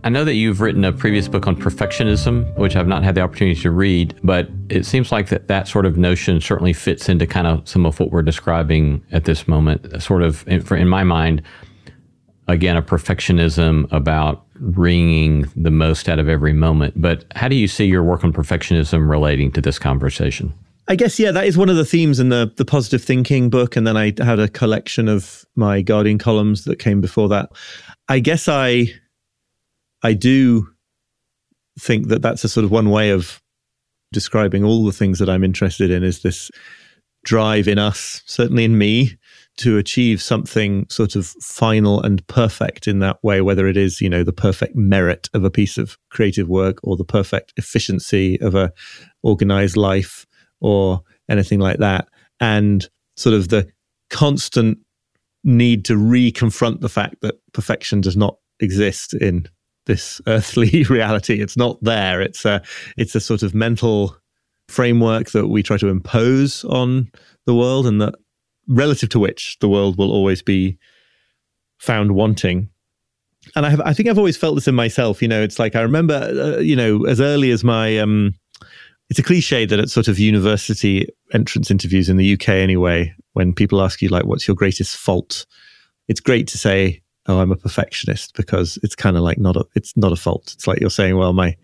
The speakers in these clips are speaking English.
I know that you've written a previous book on perfectionism, which I've not had the opportunity to read, but it seems like that sort of notion certainly fits into kind of some of what we're describing at this moment, sort of, in my mind, again, a perfectionism about wringing the most out of every moment. But how do you see your work on perfectionism relating to this conversation? I guess, yeah, that is one of the themes in the positive thinking book. And then I had a collection of my Guardian columns that came before that. I guess I do think that that's a sort of one way of describing all the things that I'm interested in, is this drive in us, certainly in me, to achieve something sort of final and perfect in that way, whether it is, the perfect merit of a piece of creative work or the perfect efficiency of a organized life or anything like that. And sort of the constant need to reconfront the fact that perfection does not exist in this earthly reality. It's not there. It's a sort of mental framework that we try to impose on the world, and that relative to which the world will always be found wanting. And I think I've always felt this in myself. It's like I remember, as early as my, it's a cliche that at sort of university entrance interviews in the UK anyway, when people ask you like, what's your greatest fault? It's great to say, oh, I'm a perfectionist, because it's kind of like it's not a fault. It's like you're saying, well, my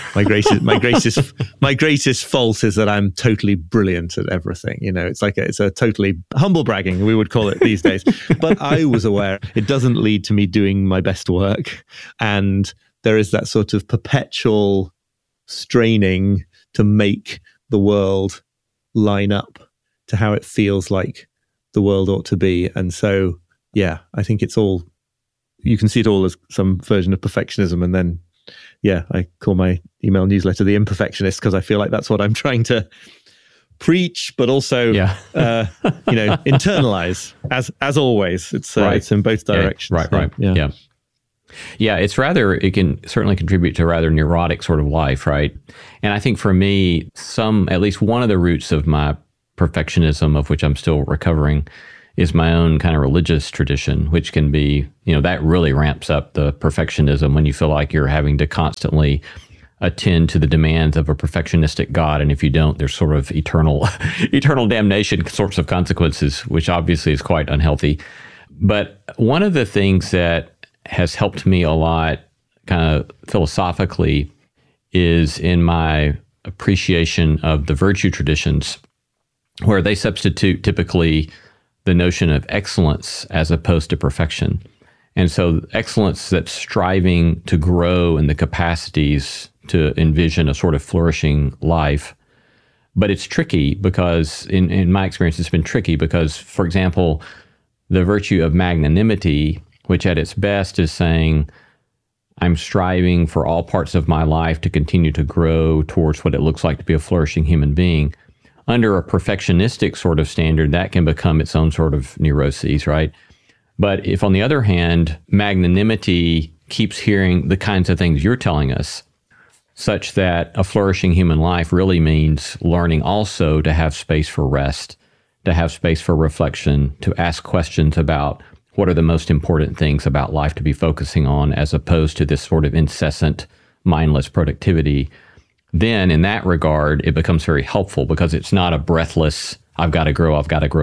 greatest fault is that I'm totally brilliant at everything. It's a totally humble bragging, we would call it these days. But I was aware it doesn't lead to me doing my best work. And there is that sort of perpetual straining to make the world line up to how it feels like the world ought to be. And so, yeah, I think you can see it all as some version of perfectionism. And then, yeah, I call my email newsletter The Imperfectionist, because I feel like that's what I'm trying to preach, but also, internalize. As always, it's in both directions. Right. Yeah. It can certainly contribute to a rather neurotic sort of life, right? And I think for me, at least one of the roots of my perfectionism, of which I'm still recovering, is my own kind of religious tradition, which can be, that really ramps up the perfectionism when you feel like you're having to constantly attend to the demands of a perfectionistic God. And if you don't, there's sort of eternal damnation sorts of consequences, which obviously is quite unhealthy. But one of the things that has helped me a lot kind of philosophically is in my appreciation of the virtue traditions, where they substitute typically the notion of excellence as opposed to perfection. And so excellence, that's striving to grow in the capacities to envision a sort of flourishing life. But it's tricky because, in my experience, it's been tricky because, for example, the virtue of magnanimity, which at its best is saying, I'm striving for all parts of my life to continue to grow towards what it looks like to be a flourishing human being. Under a perfectionistic sort of standard, that can become its own sort of neuroses, right? But if, on the other hand, magnanimity keeps hearing the kinds of things you're telling us, such that a flourishing human life really means learning also to have space for rest, to have space for reflection, to ask questions about what are the most important things about life to be focusing on, as opposed to this sort of incessant, mindless productivity, then in that regard, it becomes very helpful, because it's not a breathless, I've got to grow,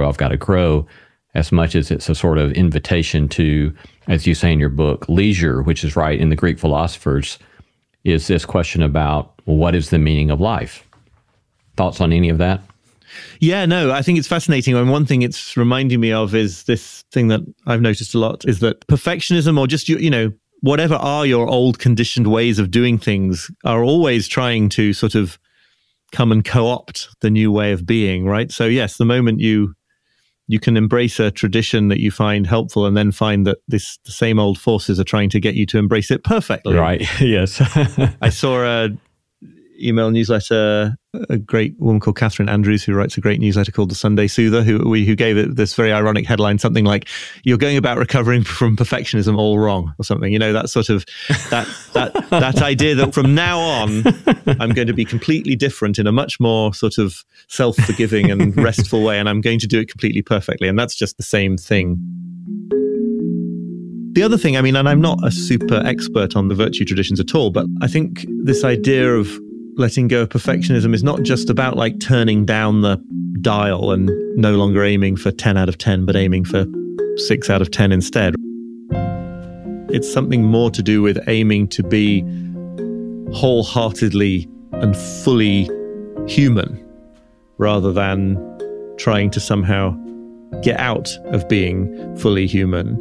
as much as it's a sort of invitation to, as you say in your book, leisure, which is right in the Greek philosophers, is this question about, well, what is the meaning of life? Thoughts on any of that? Yeah, no, I think it's fascinating. And one thing it's reminding me of is this thing that I've noticed a lot, is that perfectionism, or just, whatever are your old conditioned ways of doing things, are always trying to sort of come and co-opt the new way of being, right? So yes, the moment you can embrace a tradition that you find helpful, and then find that the same old forces are trying to get you to embrace it perfectly. Right, yes. I saw a email newsletter, a great woman called Catherine Andrews, who writes a great newsletter called The Sunday Soother, who gave it this very ironic headline, something like, "You're going about recovering from perfectionism all wrong," or something. That sort of that idea that from now on I'm going to be completely different in a much more sort of self-forgiving and restful way, and I'm going to do it completely perfectly. And that's just the same thing. The other thing, I mean, and I'm not a super expert on the virtue traditions at all, but I think this idea of letting go of perfectionism is not just about like turning down the dial and no longer aiming for 10 out of 10, but aiming for 6 out of 10 instead. It's something more to do with aiming to be wholeheartedly and fully human, rather than trying to somehow get out of being fully human.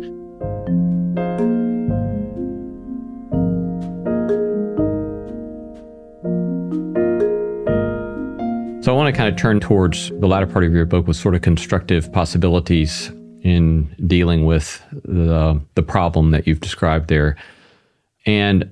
So I want to kind of turn towards the latter part of your book with sort of constructive possibilities in dealing with the problem that you've described there. And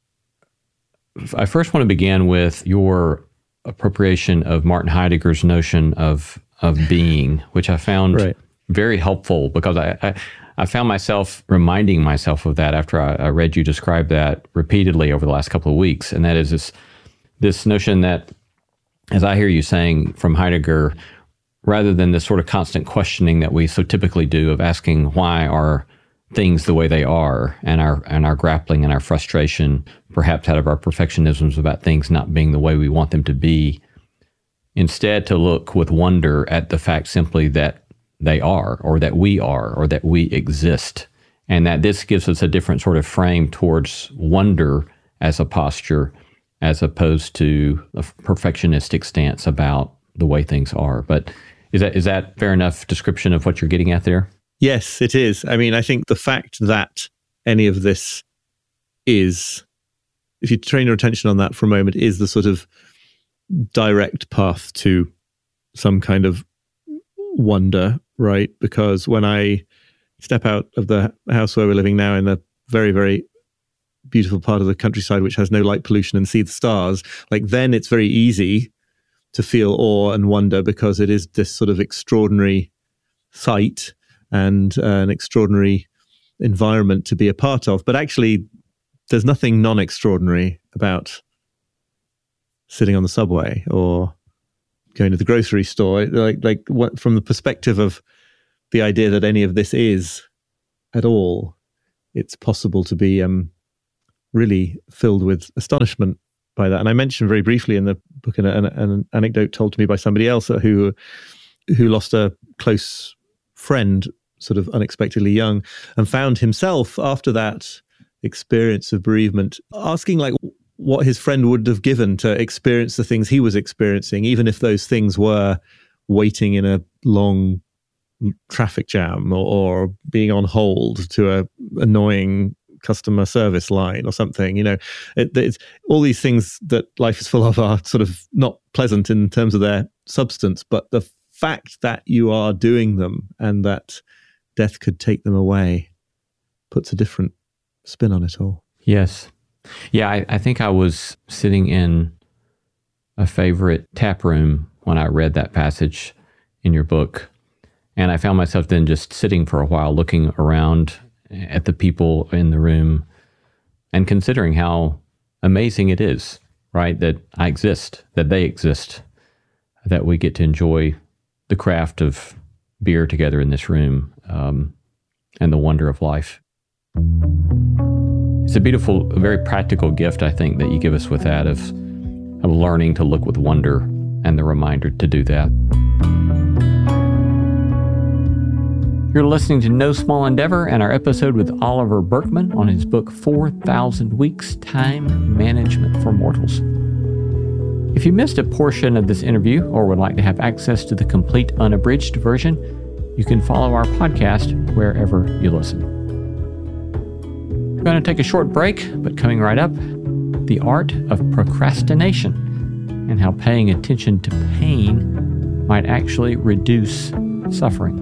I first want to begin with your appropriation of Martin Heidegger's notion of being, which I found very helpful, because I found myself reminding myself of that after I read you describe that repeatedly over the last couple of weeks. And that is this notion that, as I hear you saying from Heidegger, rather than this sort of constant questioning that we so typically do of asking why are things the way they are, and our grappling and our frustration, perhaps out of our perfectionisms about things not being the way we want them to be, instead to look with wonder at the fact simply that they are, or that we are, or that we exist. And that this gives us a different sort of frame towards wonder as a posture, as opposed to a perfectionistic stance about the way things are. But is that fair enough description of what you're getting at there? Yes, it is. I mean, I think the fact that any of this is, if you train your attention on that for a moment, is the sort of direct path to some kind of wonder, right? Because when I step out of the house where we're living now in a very, very beautiful part of the countryside which has no light pollution and see the stars, like then it's very easy to feel awe and wonder, because it is this sort of extraordinary sight and an extraordinary environment to be a part of. But actually, there's nothing non-extraordinary about sitting on the subway or going to the grocery store. Like what, from the perspective of the idea that any of this is at all, it's possible to be really filled with astonishment by that. And I mentioned very briefly in the book an anecdote told to me by somebody else who lost a close friend sort of unexpectedly young, and found himself after that experience of bereavement asking like what his friend would have given to experience the things he was experiencing, even if those things were waiting in a long traffic jam or being on hold to a annoying customer service line or something. You know, it's all these things that life is full of are sort of not pleasant in terms of their substance, but the fact that you are doing them and that death could take them away puts a different spin on it all. Yes. Yeah, I think I was sitting in a favorite tap room when I read that passage in your book, and I found myself then just sitting for a while looking around at the people in the room and considering how amazing it is, right, that I exist, that they exist, that we get to enjoy the craft of beer together in this room, and the wonder of life. It's a beautiful, a very practical gift, I think, that you give us with that of learning to look with wonder and the reminder to do that. You're listening to No Small Endeavor and our episode with Oliver Burkeman on his book 4,000 Weeks, Time Management for Mortals. If you missed a portion of this interview or would like to have access to the complete unabridged version, you can follow our podcast wherever you listen. We're going to take a short break, but coming right up, the art of procrastination and how paying attention to pain might actually reduce suffering.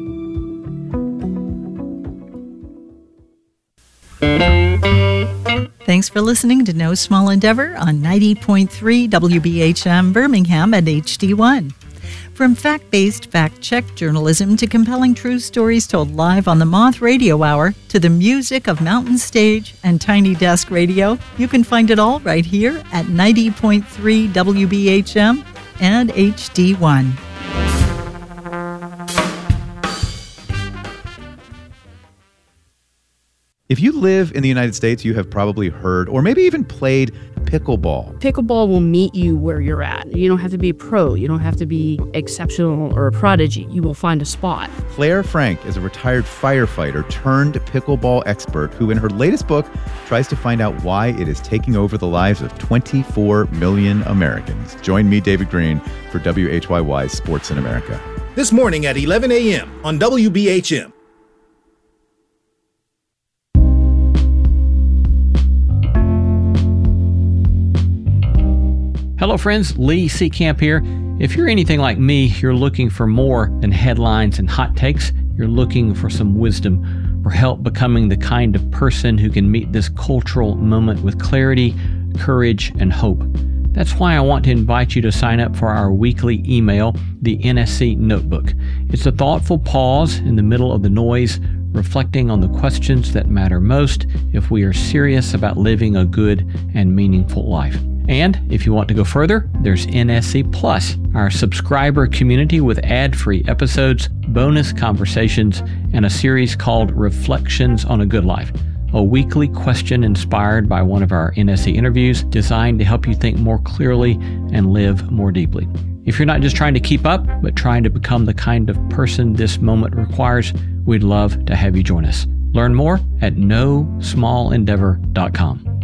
Thanks for listening to No Small Endeavor on 90.3 WBHM Birmingham and HD1. From fact-based, fact-checked journalism to compelling true stories told live on the Moth Radio Hour to the music of Mountain Stage and Tiny Desk Radio, you can find it all right here at 90.3 WBHM and HD1. If you live in the United States, you have probably heard or maybe even played pickleball. Pickleball will meet you where you're at. You don't have to be a pro. You don't have to be exceptional or a prodigy. You will find a spot. Claire Frank is a retired firefighter turned pickleball expert who, in her latest book, tries to find out why it is taking over the lives of 24 million Americans. Join me, David Green, for WHYY's Sports in America. This morning at 11 a.m. on WBHM. Hello, friends. Lee Seacamp here. If you're anything like me, you're looking for more than headlines and hot takes. You're looking for some wisdom or help becoming the kind of person who can meet this cultural moment with clarity, courage, and hope. That's why I want to invite you to sign up for our weekly email, the NSC Notebook. It's a thoughtful pause in the middle of the noise, reflecting on the questions that matter most if we are serious about living a good and meaningful life. And if you want to go further, there's NSC Plus, our subscriber community with ad-free episodes, bonus conversations, and a series called Reflections on a Good Life, a weekly question inspired by one of our NSC interviews designed to help you think more clearly and live more deeply. If you're not just trying to keep up, but trying to become the kind of person this moment requires, we'd love to have you join us. Learn more at nosmallendeavor.com.